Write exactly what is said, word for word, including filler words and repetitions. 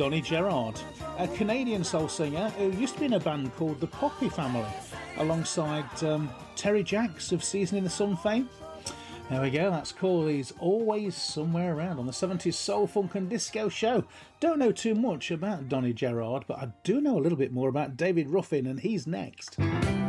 Donny Gerard, a Canadian soul singer who used to be in a band called the Poppy Family, alongside um, Terry Jacks of Season in the Sun fame. There we go, that's cool. He's always somewhere around on the seventies soul, funk and disco show. Don't know too much about Donny Gerard, but I do know a little bit more about David Ruffin, and he's next.